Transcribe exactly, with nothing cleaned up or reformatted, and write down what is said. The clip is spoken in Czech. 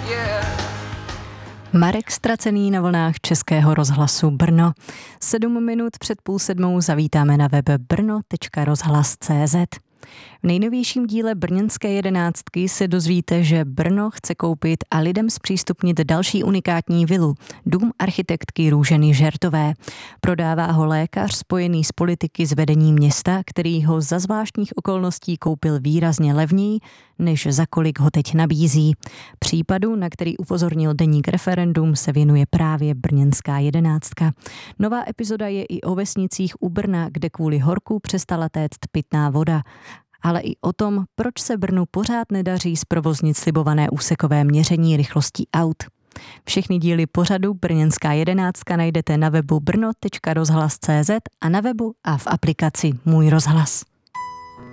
Marek Ztracený na vlnách Českého rozhlasu Brno. Sedm minut před půl sedmou zavítáme na web brno tečka rozhlas tečka cé zet. V nejnovějším díle brněnské jedenáctky se dozvíte, že Brno chce koupit a lidem zpřístupnit další unikátní vilu, dům architektky Růženy Žertové. Prodává ho lékař spojený s politiky z vedení města, který ho za zvláštních okolností koupil výrazně levněji, než za kolik ho teď nabízí. Případu, na který upozornil deník Referendum, se věnuje právě brněnská jedenáctka. Nová epizoda je i o vesnicích u Brna, kde kvůli horku přestala téct pitná voda. Ale i o tom, proč se Brnu pořád nedaří zprovoznit slibované úsekové měření rychlostí aut. Všechny díly pořadu Brněnská jedenáctka najdete na webu brno tečka rozhlas tečka cé zet a na webu a v aplikaci Můj rozhlas.